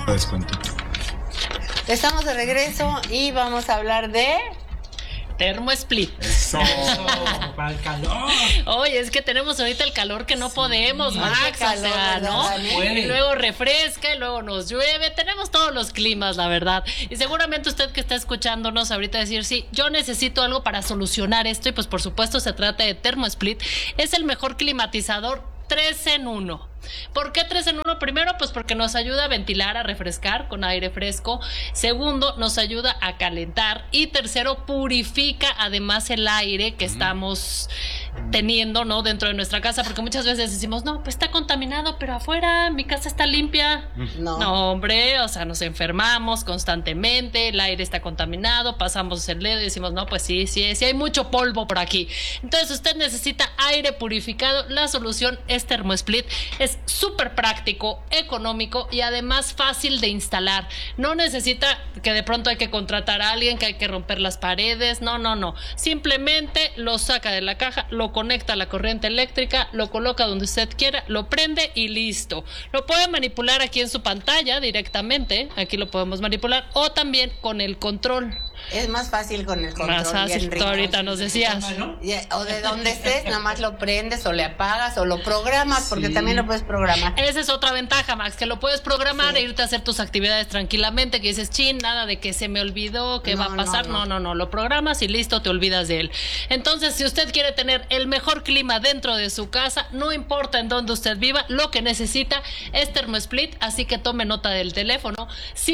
Descuento. Estamos de regreso y vamos a hablar de Thermosplit. Eso. Para el calor. Oye, es que tenemos ahorita el calor que no podemos, Max, qué calor, o sea, ¿verdad, ¿no? Dani? Y luego refresca y luego nos llueve. Tenemos todos los climas, la verdad. Y seguramente usted que está escuchándonos ahorita decir, sí, yo necesito algo para solucionar esto. Y pues por supuesto se trata de Thermosplit. Es el mejor climatizador 3 en 1. ¿Por qué 3 en 1? Primero, pues porque nos ayuda a ventilar, a refrescar con aire fresco. Segundo, nos ayuda a calentar. Y tercero, purifica además el aire que estamos teniendo, ¿no? Dentro de nuestra casa, porque muchas veces decimos, no, pues está contaminado, pero afuera mi casa está limpia. No, hombre, o sea, nos enfermamos constantemente, el aire está contaminado, pasamos el dedo y decimos, no, pues sí hay mucho polvo por aquí. Entonces usted necesita aire purificado. La solución es Thermosplit. Es súper práctico, económico y además fácil de instalar. No necesita que de pronto hay que contratar a alguien, que hay que romper las paredes. No. Simplemente lo saca de la caja, lo conecta a la corriente eléctrica, lo coloca donde usted quiera, lo prende y listo. Lo puede manipular aquí en su pantalla directamente. Aquí lo podemos manipular o también con el control. Es más fácil con el control. Más fácil, tú ahorita nos decías. O de donde estés, nada más lo prendes o le apagas o lo programas, porque también lo puedes programar. Esa es otra ventaja, Max, que lo puedes programar e irte a hacer tus actividades tranquilamente, que dices, chin, nada de que se me olvidó, que va a pasar. No, lo programas y listo, te olvidas de él. Entonces, si usted quiere tener el mejor clima dentro de su casa, no importa en dónde usted viva, lo que necesita es Thermosplit, así que tome nota del teléfono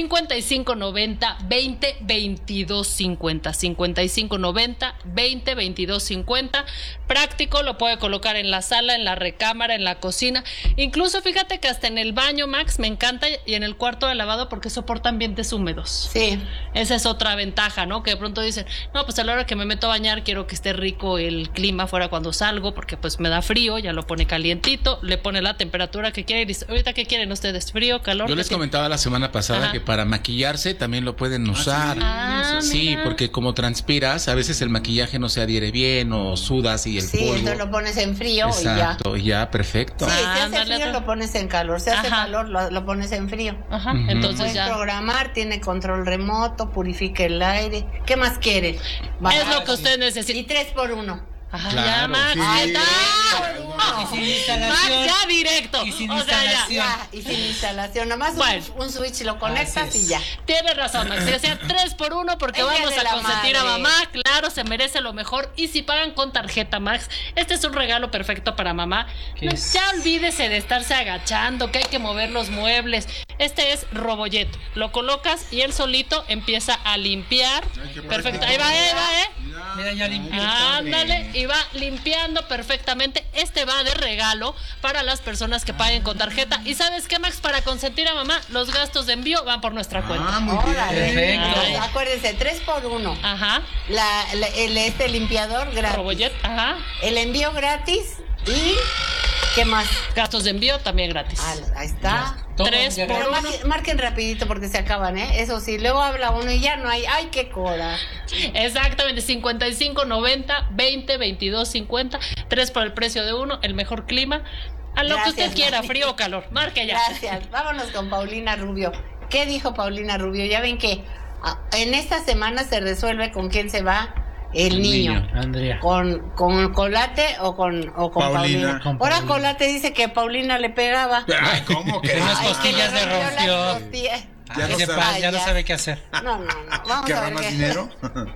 5590 20 22 50 5590 20 22 50. Práctico, lo puede colocar en la sala, en la recámara, en la cocina. Incluso fíjate que hasta en el baño, Max, me encanta, y en el cuarto de lavado porque soporta ambientes húmedos. Sí. Esa es otra ventaja, ¿no? Que de pronto dicen, no, pues a la hora que me meto a bañar quiero que esté rico el clima fuera cuando salgo porque pues me da frío, ya lo pone calientito, le pone la temperatura que quiere y listo. Ahorita, ¿qué quieren ustedes? ¿Frío, calor? Yo les comentaba la semana pasada que para maquillarse también lo pueden usar. Sí, porque como transpiras, a veces el maquillaje no se adhiere bien o sudas y el polvo. Sí, entonces lo pones en frío. Exacto, y ya, perfecto. Sí, si hace frío lo pones en calor, si hace calor lo pones en frío. Entonces puedes ya programar, tiene control remoto, purifica el aire. ¿Qué más quieren? Es lo que usted necesita. Y 3x1. Ajá, claro, ya, Max, sí. ¿qué tal? Y sin instalación. Max, ya directo. Y sin o sea, instalación. Ya, y sin instalación, nomás un switch lo conectas y ya. Tienes razón, Max. O sea, 3x1 porque El día vamos de a la consentir a madre. mamá. Claro, se merece lo mejor. Y si pagan con tarjeta, Max, este es un regalo perfecto para mamá. No, ya olvídese de estarse agachando, que hay que mover los muebles. Este es Robojet. Lo colocas y él solito empieza a limpiar. Perfecto. Ahí va, Mira, ya limpió. Ándale, y va limpiando perfectamente. Este va de regalo para las personas que paguen con tarjeta. ¿Y sabes qué, Max? Para consentir a mamá, los gastos de envío van por nuestra cuenta. Muy bien. Perfecto. Ay. Acuérdense, 3x1. Ajá. El limpiador gratis. Robojet, ajá. El envío gratis y ¿qué más? Gastos de envío también gratis. Ahí está. Todo 3 ya por Pero 1. marquen rapidito porque se acaban, ¿eh? Eso sí, luego habla uno y ya no hay. ¡Ay, qué coraje! Exactamente, 55 90 20 22 50. 3 por el precio de uno, el mejor clima. A lo que usted quiera, Mari. frío o calor. Marque ya. Gracias. Vámonos con Paulina Rubio. ¿Qué dijo Paulina Rubio? Ya ven que en esta semana se resuelve con quién se va el niño. Andrea. ¿Con Colate o con Paulina? Con Ahora Paulina. Colate dice que Paulina le pegaba. Ay, ¿cómo que? Unas Ay, que costillas le le rompió rompió. las costillas. Ya no sabe. Ya no sabe qué hacer. No. Vamos a ¿Querrá ver más qué. dinero?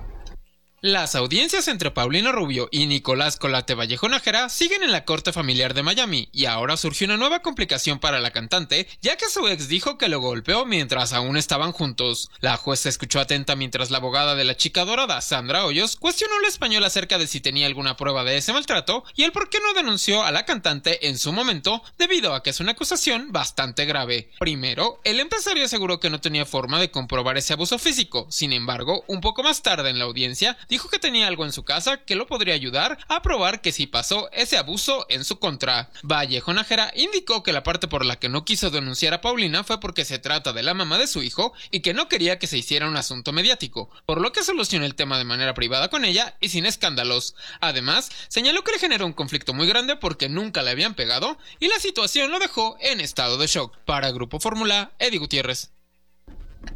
Las audiencias entre Paulina Rubio y Nicolás Colate Vallejo Nájera siguen en la corte familiar de Miami y ahora surgió una nueva complicación para la cantante, ya que su ex dijo que lo golpeó mientras aún estaban juntos. La jueza escuchó atenta mientras la abogada de la chica dorada, Sandra Hoyos, cuestionó al español acerca de si tenía alguna prueba de ese maltrato y el por qué no denunció a la cantante en su momento, debido a que es una acusación bastante grave. Primero, el empresario aseguró que no tenía forma de comprobar ese abuso físico. Sin embargo, un poco más tarde en la audiencia, dijo que tenía algo en su casa que lo podría ayudar a probar que sí pasó ese abuso en su contra. Vallejo Nájera indicó que la parte por la que no quiso denunciar a Paulina fue porque se trata de la mamá de su hijo y que no quería que se hiciera un asunto mediático, por lo que solucionó el tema de manera privada con ella y sin escándalos. Además, señaló que le generó un conflicto muy grande porque nunca le habían pegado y la situación lo dejó en estado de shock. Para Grupo Fórmula, Eddie Gutiérrez.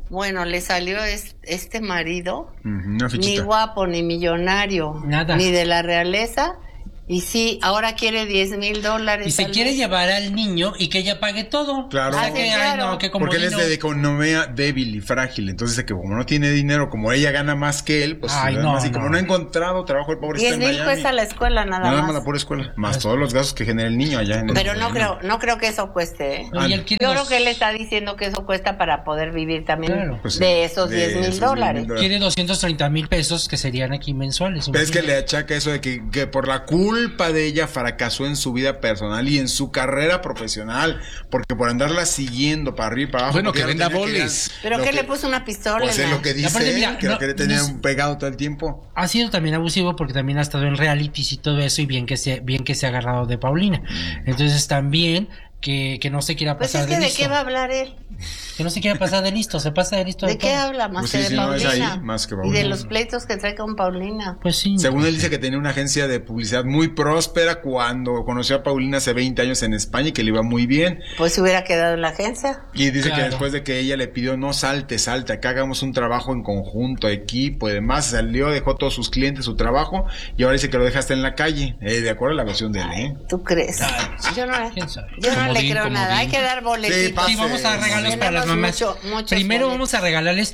Bueno, le salió este marido, Una ni fichita. guapo, ni millonario, Nada. ni de la realeza. Y sí, ahora quiere $10,000. Y se al quiere mes. llevar al niño y que ella pague todo. Claro. O sea Ah, que, sí, ay, claro. no, que Porque él es comodino. de economía débil y frágil. Entonces, que como no tiene dinero, como ella gana más que él, pues Ay, además, no, y como no. no ha encontrado trabajo, el pobre está en 10,000 Miami. cuesta la escuela nada Nada más más. la pura escuela. Más todos los gastos que genera el niño allá en el Pero no creo que eso cueste, ¿eh? No, y él quiere Yo dos- creo que él está diciendo que eso cuesta para poder vivir también Claro. Pues sí, de esos de $10,000. esos $10,000. Quiere 230,000 pesos que serían aquí mensuales. Pero es que imagínate. le achaca eso de que por la culpa de ella fracasó en su vida personal y en su carrera profesional, porque por andarla siguiendo para arriba y para abajo. Bueno, porque que ella venda no tenía que bolis. dar ¿Pero lo qué que- le puso una pistola? Pues es en la- lo que dice aparte, él, mira, que lo no, quiere tener no es- pegado todo el tiempo. Ha sido también abusivo porque también ha estado en realities y todo eso y bien que se ha agarrado de Paulina. Entonces también que no se quiera Pues pasar es que de de listo. qué va a hablar él. Que no se quiera pasar de listo, se pasa de listo. ¿De qué todo. habla más Pues que sí, de si no es Paulina? ahí, más que Y de Paulina. los pleitos que trae con Paulina. Pues sí. Según él dice que tenía una agencia de publicidad muy próspera cuando conoció a Paulina hace 20 años en España y que le iba muy bien. Pues se hubiera quedado en la agencia. Y dice Claro. que después de que ella le pidió no salte, acá hagamos un trabajo en conjunto, equipo y demás, salió, dejó todos sus clientes, su trabajo y ahora dice que lo dejaste en la calle. De acuerdo a la versión de él, ¿eh? ¿Tú crees? Yo no, ¿Quién sabe? yo no le Comodín, creo nada. comodín. Hay que dar boletitos. Sí, pase. Sí, vamos a regalos para las Tenemos mamás. muchos Primero boletos. vamos a regalarles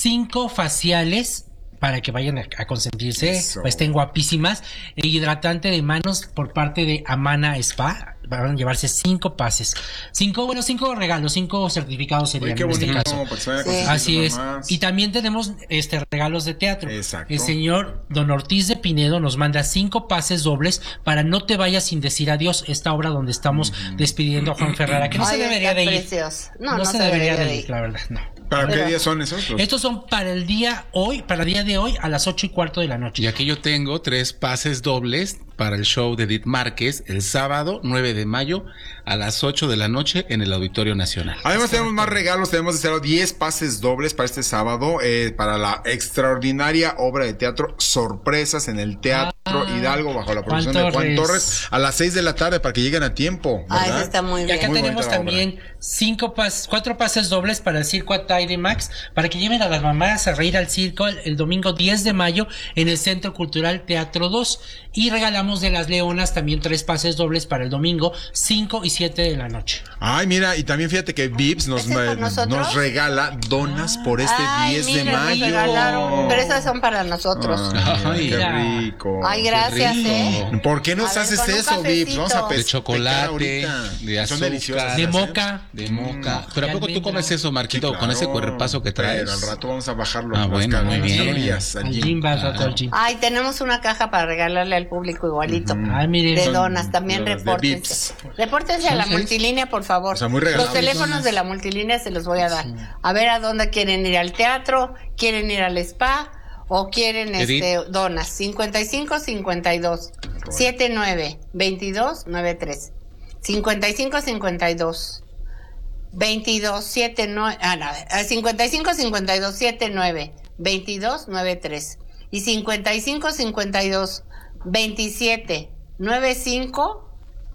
5 faciales para que vayan a consentirse, Eso. pues estén guapísimas. E hidratante de manos por parte de Amana Spa. Van a llevarse 5 pases. 5 regalos, 5 certificados serían Oye, qué en este bonito, caso. para que se vaya a Sí. consentir Así sus es. mamás. Y también tenemos regalos de teatro. Exacto. El señor Don Ortiz de Pinedo nos manda 5 pases dobles para No te vayas sin decir adiós, esta obra donde estamos despidiendo a Juan Ferrara, que no Ay, se debería está de ir. precioso. No se debería de ir, la verdad, no. ¿Para qué Pero- días son esos? Los- Estos son para el día de hoy a las 8:15 de la noche. Y aquí yo tengo 3 pases dobles para el show de Edith Márquez el sábado 9 de mayo a las 8 de la noche en el Auditorio Nacional. Además tenemos más regalos, tenemos de 10 pases dobles para este sábado, para la extraordinaria obra de teatro Sorpresas en el Teatro Hidalgo bajo la producción de Juan Torres. Torres a las 6 de la tarde para que lleguen a tiempo, Ah, ¿verdad? eso está muy Y bien. acá Muy tenemos bonita la también 4 pases dobles para el Circo Ataide Max, para que lleven a las mamás a reír al circo el domingo 10 de mayo en el Centro Cultural Teatro 2. Y regalamos de las Leonas también 3 pases dobles para el domingo 5 y 7 de la noche. Ay, mira, y también fíjate que Vips nos, ¿Ese es por nosotros? nos regala donas por este Ay, 10 de mira, nos mayo. regalaron. Pero esas son para nosotros. Ay, qué Mira. rico. Ay, gracias, rico. ¿eh? ¿Por qué nos A ver, haces con un eso, Vips? Vamos a cafecito. De pecar chocolate, ahorita. de azúcar, Son deliciosas. De ¿eh? moca. de moca. Mm. Pero ¿a poco tú almendra. comes eso, Marquito, Sí, con ese claro, cuerpazo que traes? Pero al rato vamos a bajarlo. Ah, las bueno, cal- muy las bien. calorías al Al gym. gym, vas rato al gym. Ay, tenemos una caja para regalarle al público igualito. Ay, miren. De Son donas, también de repórtense. Repórtense a la ¿Son seis? multilínea, por favor. O sea, muy regalables. Los teléfonos de la multilínea se los voy a dar. A ver a dónde quieren ir, al teatro, quieren ir al spa o quieren Edith. donas. 55 52 79 22 93. 55 52 22 79 55 52 79 22 93 y 55 52 27 95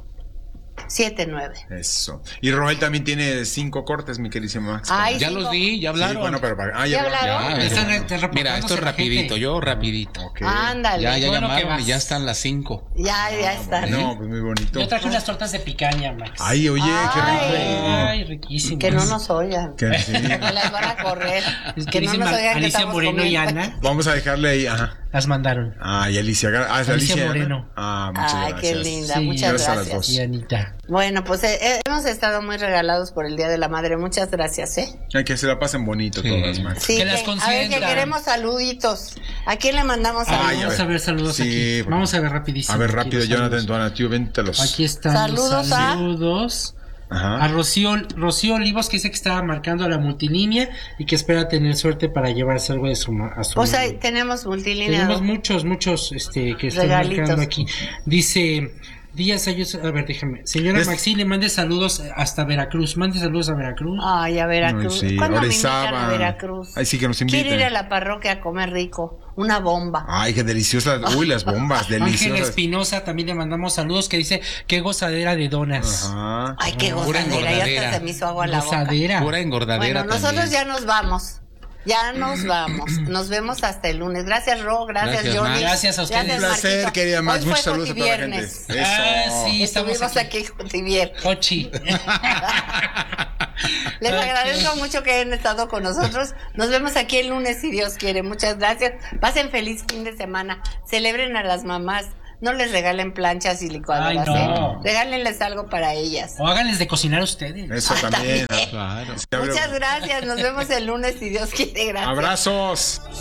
79. Eso. Y Roel también tiene 5 cortes, mi queridísimo Max. Ay, Ya cinco. los di, ya Sí, hablaron. bueno, pero ¿Ya hablaron? Ya, Están mira. reportándose Mira, esto es la rapidito, gente. yo rapidito. Ok. Ándale. Ya Bueno, que llamaron vas. y ya están las 5. Ya está. No, pues muy bonito. Yo traje unas tortas de picaña, Max. Ay, oye, qué rico. Ay, riquísimas. Que no nos oigan. Que sí. Que las van a correr. Es Que no dicen nos oigan que Alicia estamos Moreno y comiendo. Ana Vamos a dejarle ahí, ajá. las mandaron. Ay, Alicia. Ah, es Alicia Ana? Moreno. Ah, muchas Ay, gracias. qué linda. Sí, Muchas gracias a las gracias. dos. Y Anita. Bueno, pues hemos estado muy regalados por el Día de la Madre. Muchas gracias, ¿eh? Ay, que se la pasen bonito Sí. todas, Max. Sí, Que las a ver, que consientan. queremos saluditos. ¿A quién le mandamos Ay, saludos? Vamos a ver saludos Sí, aquí. porque- Vamos a ver rapidísimo. A ver, aquí rápido, los Jonathan, saludos. Donatiu, véntalos. Aquí están Saludos los a- saludos. A Ajá. Rocío Olivos, que dice que estaba marcando a la multilínea y que espera tener suerte para llevarse algo de a su Pues mamá. ahí tenemos multilínea. Tenemos muchos que están Regalitos. marcando aquí. Dice Díaz Ayuso, a ver, déjame. Señora Es- Maxi, le mande saludos hasta Veracruz. Mande saludos a Veracruz. Ay, a Veracruz. Ay, sí, ¿Cuándo me invitan Orizaba. a Veracruz? Ay, sí, que nos Quiero ir inviten. a la parroquia a comer rico. Una bomba. Ay, qué deliciosas. Uy, las bombas, Ángel deliciosas. Espinosa también le mandamos saludos, que dice qué gozadera de donas. Ajá. Ay, qué Pura gozadera. Ya engordadera. hasta se me hizo agua la boca. Gozadera. Pura engordadera Bueno, nosotros también. ya nos vamos. Ya nos vamos. Nos vemos hasta el lunes. Gracias, Ro. Gracias, Johnny. Gracias a ustedes. Un placer, Marquito. querida Max. Hoy Muchos fue saludos a toda la gente. Jotiviernes. Eso. Sí, estamos Estuvimos aquí Jotivier. Cochi. Les Ok. agradezco mucho que hayan estado con nosotros. Nos vemos aquí el lunes si Dios quiere. Muchas gracias. Pasen feliz fin de semana. Celebren a las mamás. No les regalen planchas y licuadoras. Ay, no. Regálenles algo para ellas. O háganles de cocinar ustedes. Eso también. Claro. Se abre- Muchas gracias. Nos vemos el lunes si Dios quiere. Gracias. Abrazos.